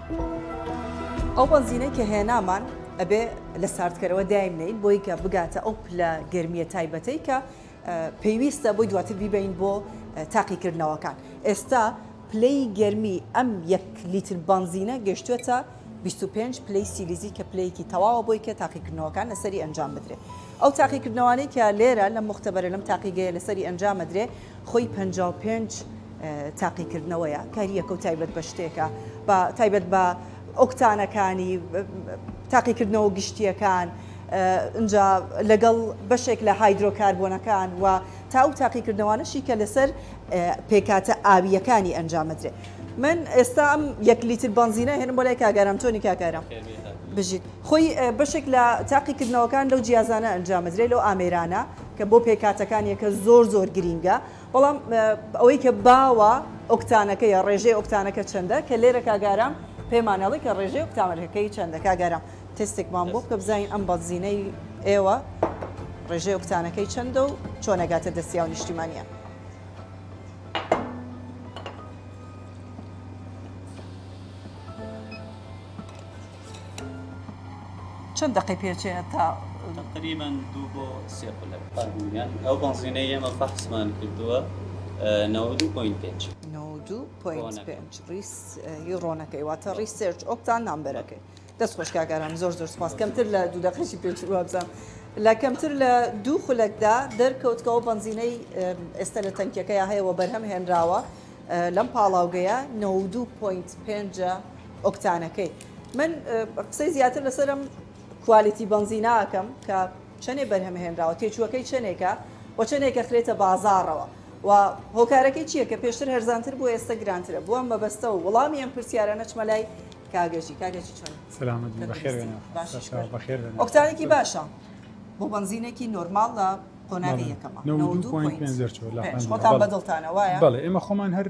ئەو بەنزینەی کە هێنامان ئەبێ لە ساردکەرەوە دایمنین بۆی کە بگاتە ئەو پلە گەرمیە تایبەتەی کە پێویستە بۆی دواتر بیبین بۆ تاقیکردنەوەکان. ئێستا پلەی گەرمی ئەم 1 لیتر بەنزینە گەشتوێتە 25 پلەی سیلیزی کە پلەیەکی تەواوە بۆی کە تاقیکردنەوەکان لەسەری ئەنجام بدرێت. ئەو تاقیکردنەوەی کە لێرە لە مختبەرە لەم تاقیگەیە لەسەری ئەنجام بدرێ خۆی 55 تاقیکردنەوەیە کاری یەکە و تایبەت بە شتێکە بە تایبەت بە ئۆکتانەکانی تاقیکردنەوە گشتیەکان اینجا لەگەڵ بەشێک لە هایدرۆکاربۆنەکان و تا و تاقیکردنەوانشی کە لەسەر پێکاتە ئاویەکانی ئەنجامدرێ. من ئێستا ئەم 1 لیتر بەنزینە هێنم بۆ لای کاگەرم تۆنی کاگەرم بژیت خۆی بەشێک لە تاقیکردنەوەکان لەو جیازانە ئەنجامدرێت لەو ئامێرانە کە بۆ پێکاتەکانیەکە زۆر گرینگە بەڵام ئەوەی کە باوە ئۆکتانەکە یا ڕێژەی ئۆکتانەکە چەندە کە لێرە کاگارم پێمانەڵی کە ڕێژەی ئۆکتامەکەی چەندە کاگەرم تستێکمان بۆ بکە بزانین ئەم بەنزینەی ئێوە ڕێژەی ئۆکتانەکەی چەندە و چۆنەگاتە دەستیا و نیشتیمانیە. چەند دقی پێچێت تا تقریبا 2 بۆ 3 قولەک ئەو بەنزینەی ئێمە فەحسمان کردووە 92.5 ڕۆنەکەی واتە ریسێرچ ئۆکتان نامبەرەکەی دەست خۆش کاگەرم زۆر سپاس کەمتر لە 2 دقیقی پێچوە بزانم لە کەمتر لە 2 خولەکدا دەرکەوتکەەوە بەنزینەی ئێستا لە تەنکیەکەی هەیەەوە بەرهەم هێنراوە لەم پاڵاوگەیە 92.5 ئۆکتانەکەی. من قسەی زیاتر لەسەرم کوالیتی بەنزیناکەم کە چەندێ بەرهەم هێنراوە تێچووەکەی چەندێکە و چەندێکە خرێتە بازاڕەوە و هۆکارەکەی چییە کە پێشتر هەرزانتر بۆ ئێستا گرانترە بووم بەبەستە و وەڵامی ئەم پرسیارە نەچمە لای کاگەژی چۆن ئۆکتانێکی باشە بۆ بەنزینێکی نۆرماڵ لە قۆناغی یەکەمە خۆتان بەدڵتانە وایە؟ بەڵێ ئێمە خۆمان هەر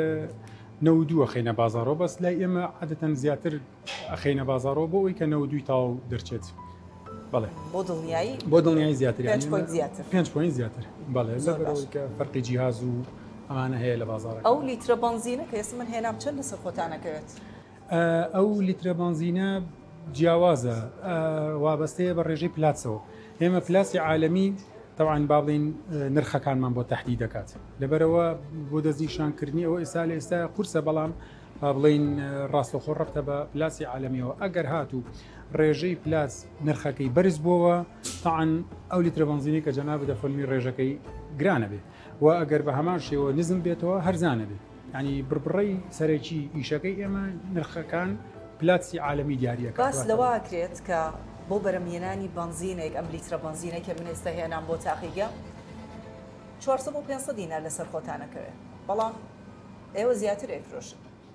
92 خەینە بازارۆ بەس لای ئێمە عادەتەن زیاتر ئەخەینە بازارۆ بۆ ئەوی کە 92 تاو دەرچێت. بەڵێ بۆ دڵنیایی زیاتر 5 پوین زیاتر بەڵێ لەبەرەوەی کە فەرقی جیهاز و ئەمانە هەیە لە بازارە. ئەو لیترە بەنزینە کە ئێستا من هێنام چەند لەسەر خۆتانەکەوێت؟ ئەو لیترە بەنزینە جیاوازە وابەستەیە بە ڕێژەی پلاسەوە. ئێمە پلاسی عالەمی طبعاً با بڵین نرخەکانمان بۆ تەحدید دەکات لەبەرەوە بۆ دەستنیشانکردنی ئەوە ئێستا لە ئێستا قورسە بەڵام با بڵین ڕاستەخۆ ڕەفتە بە پلاسی عالەمیەوە ئەگەر هاتوو ڕێژەی پلاس نرخەکەی بەرز بووەوە طبعاً ئەو لیترە بەنزینی کە جەناب دەفەرمی ڕێژەکەی گرانە بێ و ئەگەر بە هەمان شێوە نزم بێتەوە هەرزانە بێ ینی بڕبڕەی سەرەکی ئیشەکەی ئێمە نرخەکان پلاسی عالەمی دیاریەکە باس لەواکرێت کە بۆ بەرەمهێنانی بەنزینێک ئەم لیترە بەنزینێک کە من ئێستا هێنام بۆ تاقیگە 400 بۆ 500 دینار لەسەر خۆتانەکەوێت بەڵام ئێوە زیاتر ئەیفرۆشن.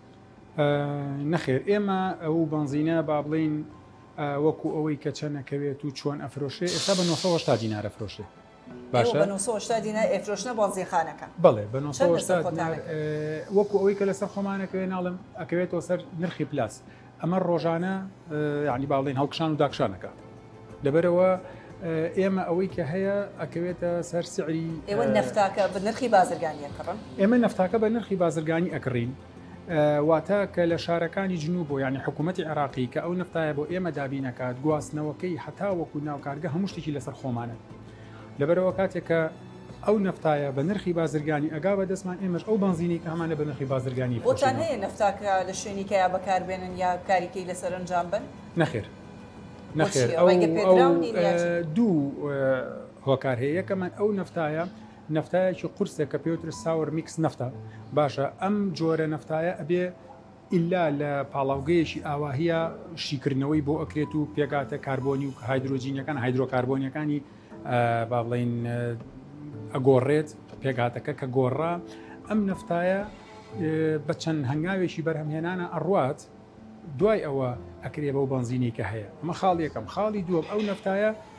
نەخێر ئێمە ئەو بەنزینە با بڵین وەکو ئەوەی کە چەندەکەوێت و چۆن ئەفرۆشێ ئێستا بە 980 دینار ئەفرۆشێ. باشە 980 دینار ئەفرۆشنە بەنزینخانەکە. بەڵێ بە 980 دینار وەکو ئەوەی کە لەسەر خۆمانەکەوێ ناڵم ئەکەوێتەوە سەر نرخی پلاس. ئەمە ڕۆژانە یعنی باڵێن هەڵکشان و داکشانەکە لەبەرەوە ئێمە ئەوەی کە هەیە ئەکەوێتە سەر سعری ئێوە نەفتاکە بە نرخی بازرگانی ئەکڕن ئێمە نەفتاکە بە نرخی بازرگانی ئەکڕین واتە کە لە شارەکانی جنوب بۆ یعنی حکوومەتی عێراقی کە ئەو نەفتایە بۆ ئێمە دابینەکات گواستنەوەکەی هەتا وەکو ناوکارگە هەموو شتێکی لەسەر خۆمانە لەبەرەوە کاتێکە ئەو نەفتایە بە نرخی بازرگانی ئەگا بە دەستمان ئێمەش ئەو بەنزینی کە هەمانە بە نرخی بازرگانی بۆتان هەیە نەفتاکە لە شوێنیکەیە بەکاربێنن یا کاریکەی لەسەر ئەنجام بن؟ نەخێر نەخێر دوو هۆکار هەیە یەکەمان ئەو نەفتایەکی قورسێک کە پێوتر ساور میکس نەفتە باشە ئەم جۆرە نەفتایە ئەبێ ئللا لە پاڵاوگەیەکی ئاواهەیە شیکردنەوەی بۆ ئەکرێت و پێگاتە کاربۆنی و هایدرۆجینەکان هایدرۆکاربۆنیەکانی با بڵین ئەگۆڕێت پێگاتەکە کە گۆڕا ئەم نەفتایە بە چەند هەنگاوێکی بەرهەمهێنانە ئەڕوات دوای ئەوە ئەکرێ بەو بەنزینی کە هەیە ئەمە خاڵ یەکەم. خاڵی دووەم ئەو نەفتایە